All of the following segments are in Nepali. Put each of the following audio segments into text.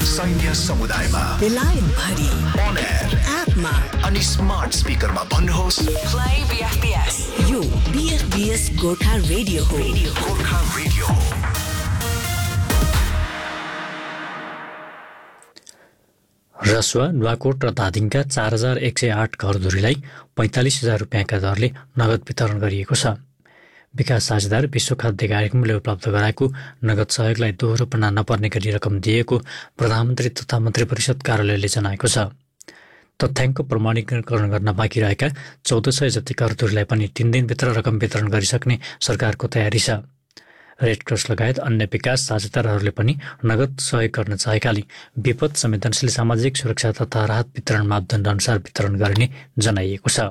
सैन्य समुदायमा बेलायत भरि on air एपमा अनि स्मार्ट स्पिकरमा भन्नुहोस् Play BFBS. यो BFBS गोर्खा रेडियो हो. गोर्खा रेडियो हो. रसुवा, नुवाकोट र धादिङका 4108 घरधुरीलाई 45,000 रुपियाँका दरले नगद वितरण गरिएको छ। विकास साझेदार विश्व खाद्य कार्यक्रमले उपलब्ध गराएको नगद सहयोगलाई दोहोरोपना नपर्ने गरी रकम दिएको प्रधानमन्त्री तथा मन्त्री परिषद कार्यालयले जनाएको छ। तथ्याङ्क प्रमाणीकरण गर्न बाँकी रहेका 1400 जति घरधुरीलाई पनि 3 दिनभित्र रकम वितरण गरिसक्ने सरकारको तयारी छ। रेड क्रस लगायत अन्य विकास साझेदारहरूले पनि नगद सहयोग गर्न चाहेकाले विपद संवेदनशील सामाजिक सुरक्षा तथा राहत वितरण मापदण्ड अनुसार वितरण गर्ने जनाइएको छ।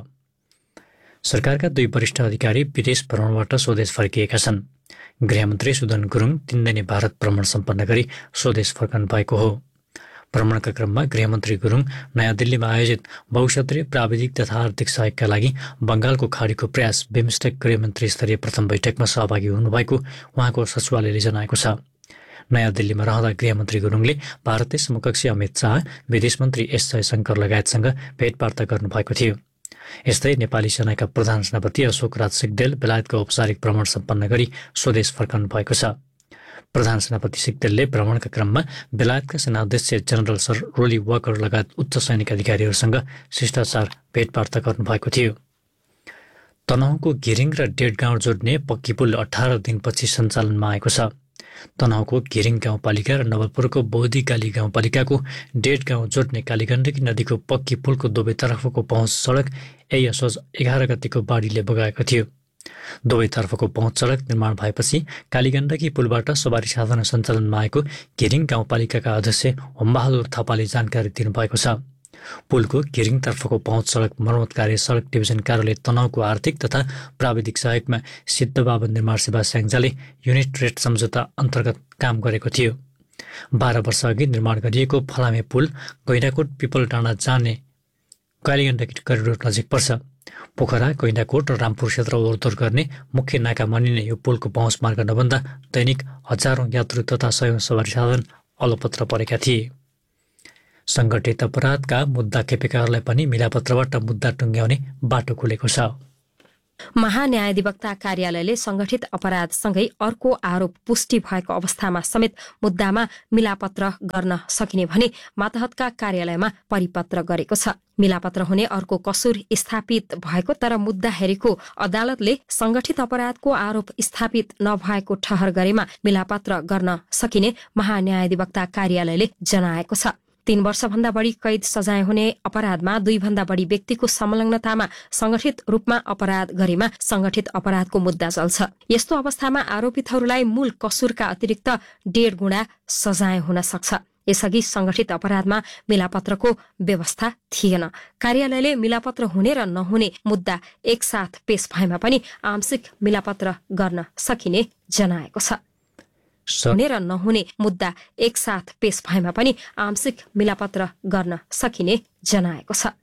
सरकारका 2 वरिष्ठ अधिकारी विदेश भ्रमणबाट स्वदेश फर्किएका छन्। गृहमन्त्री सुदन गुरुङ 3 दिने भारत भ्रमण सम्पन्न गरी स्वदेश फर्कनु भएको हो। भ्रमणका क्रममा गृहमन्त्री गुरुङ नयाँ दिल्लीमा आयोजित बहुक्षेत्रीय प्राविधिक तथा आर्थिक सहयोगका लागि बङ्गालको खाडीको प्रयास बिमस्टेक गृहमन्त्री स्तरीय प्रथम बैठकमा सहभागी हुनुभएको उहाँको सचिवालयले जनाएको छ। नयाँ दिल्लीमा रहँदा गृहमन्त्री गुरुङले भारतीय समकक्षी अमित शाह, विदेश मन्त्री एस जयशङ्कर लगायतसँग भेटवार्ता गर्नुभएको थियो। यस्तै नेपाली सेनाका प्रधान सेनापति अशोक राज सिग्देल बेलायतको औपचारिक भ्रमण सम्पन्न गरी स्वदेश फर्कनु भएको छ। प्रधान सेनापति सिग्देलले भ्रमणका क्रममा बेलायतका सेनाध्यक्ष जनरल सर रोली वकर लगायत उच्च सैनिक अधिकारीहरूसँग शिष्टाचार भेटवार्ता गर्नुभएको थियो। तनहुँको घिरिङ र डेढगाउँ जोड्ने पक्की पुल 18 दिनपछि सञ्चालनमा आएको छ। तनहुँको घिरिङ गाउँपालिका र नवलपुरको बौद्धीकाली गाउँपालिकाको डेढगाउँ जोड्ने कालीगण्डकी नदीको पक्की पुलको दुवैतर्फको पहुँच सडक यही असोज 11 गतिको बाढीले बगाएको थियो। दुवैतर्फको पहुँच सडक निर्माण भएपछि कालीगण्डकी पुलबाट सवारी साधन सञ्चालनमा आएको घिरिङ गाउँपालिकाका अध्यक्ष होमबहादुर थापाले जानकारी दिनुभएको छ। पुलको घिरिङतर्फको पहुँच सडक मर्मत कार्य सडक डिभिजन कार्यालय तनहुँको आर्थिक तथा प्राविधिक सहयोगमा सिद्धबाबा निर्माण सेवा स्याङ्जाले युनिट रेट सम्झौता अन्तर्गत काम गरेको थियो। 12 वर्ष अघि निर्माण गरिएको फलामे पुल गैंडाकोट पिपल डाँडा जाने कालीगण्डकी करिडोर नजिक पर्छ। पोखरा, गैंडाकोट र रामपुर क्षेत्र ओहोरदोहोर गर्ने मुख्य नाका मानिने यो पुलको पहुँच मार्ग नबन्दा दैनिक हजारौं यात्रु तथा सयौं सवारी साधन अलपत्र परेका थिए। सङ्गठित अपराधका मुद्दा खेपेकाहरूलाई पनि मिलापत्रबाट मुद्दा टुङ्ग्याउने बाटो खुलेको छ। महान्यायाधिवक्ता कार्यालयले संगठित अपराधसँगै अर्को आरोप पुष्टि भएको अवस्थामा समेत मुद्दामा मिलापत्र गर्न सकिने भने मातहतका कार्यालयमा परिपत्र गरेको छ। मिलापत्र हुने अर्को कसुर स्थापित भएको तर मुद्दा हेरेको अदालतले संगठित अपराधको आरोप स्थापित नभएको ठहर गरेमा मिलापत्र गर्न सकिने महान्यायाधिवक्ता कार्यालयले जनाएको छ। 3 वर्षभन्दा बढी कैद सजाय हुने अपराधमा 2 भन्दा बढी व्यक्तिको संलग्नतामा संगठित रूपमा अपराध गरेमा संगठित अपराधको मुद्दा चल्छ। यस्तो अवस्थामा आरोपितहरूलाई मूल कसुरका अतिरिक्त 1.5 गुणा सजाय हुन सक्छ। यसअघि संगठित अपराधमा मिलापत्रको व्यवस्था थिएन। कार्यालयले मिलापत्र हुने र नहुने मुद्दा एकसाथ पेश भएमा पनि आंशिक मिलापत्र गर्न सकिने जनाएको छ। हुने र नहुने मुद्दा एकसाथ पेश भएमा पनि आंशिक मिलापत्र गर्न सकिने जनाएको छ।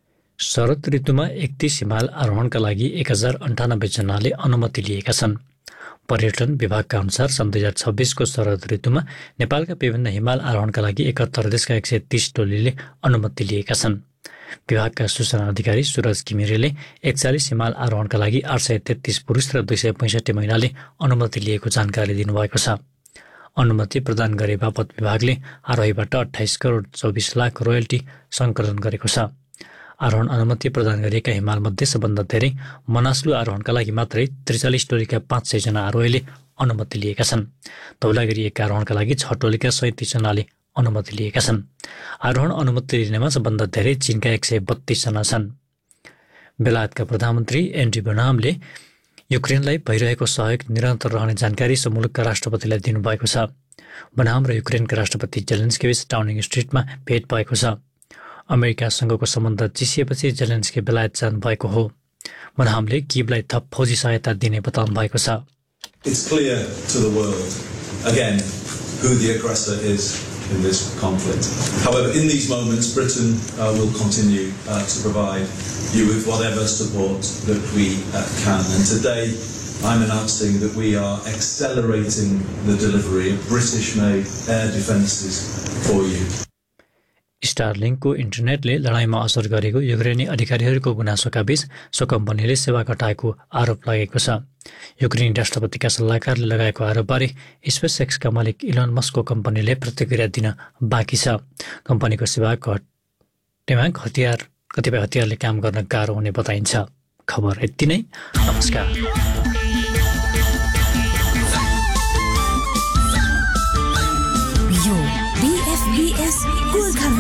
शरद ऋतुमा 31 हिमाल आरोहणका लागि 1098 जनाले अनुमति लिएका छन्। पर्यटन विभागका अनुसार सन् 2026 को शरद ऋतुमा नेपालका विभिन्न हिमाल आरोहणका लागि 71 देशका 130 टोलीले अनुमति लिएका छन्। विभागका सूचना अधिकारी सूरज घिमिरेले 41 हिमाल आरोहणका लागि 833 पुरुष र 265 महिलाले अनुमति लिएको जानकारी दिनुभएको छ। अनुमति प्रदान गरे बापत विभागले आरोहीबाट 28 करोड 24 लाख रोयल्टी सङ्कलन गरेको छ। आरोहण अनुमति प्रदान गरिएका हिमालमध्ये सबभन्दा धेरै मनास्लु आरोहणका लागि मात्रै 43 टोलीका 500 जना आरोहीले अनुमति लिएका छन्। धौलागिरी एक आरोहणका लागि 6 टोलीका 37 जनाले अनुमति लिएका छन्। आरोहण अनुमति लिनेमा सबभन्दा धेरै चीनका 132 जना छन्। बेलायतका प्रधानमन्त्री एन्ड्री बनामले युक्रेनलाई भइरहेको सहयोग निरन्तर रहने जानकारी मुलुकका राष्ट्रपतिलाई दिनुभएको छ। बनाम र युक्रेनका राष्ट्रपति जेलेन्स्कीबीच डाउनिङ स्ट्रिटमा भेट भएको छ। अमेरिकासँगको सम्बन्ध चिसिएपछि जेलेन्स्की बेलायत जानुभएको हो। बनामले किभलाई थप फौजी सहायता दिने बताउनु भएको छ। It's clear to the world again who the aggressor is in this conflict. However, in these moments, Britain will continue to provide you with whatever support that we can. And today, I'm announcing that we are accelerating the delivery of British-made air defences for you. स्टारलिङ्कको इन्टरनेटले लडाइँमा असर गरेको युक्रेनी अधिकारीहरूको गुनासोका बीच सो कम्पनीले सेवा घटाएको आरोप लागेको छ। युक्रेनी राष्ट्रपतिका सल्लाहकारले लगाएको आरोपबारे स्पेस एक्सका मालिक इलोन मस्कको कम्पनीले प्रतिक्रिया दिन बाँकी छ। कम्पनीको सेवा घटेमा कतिपय हतियारले काम गर्न गाह्रो हुने बताइन्छ। खबर यति नै। नमस्कार।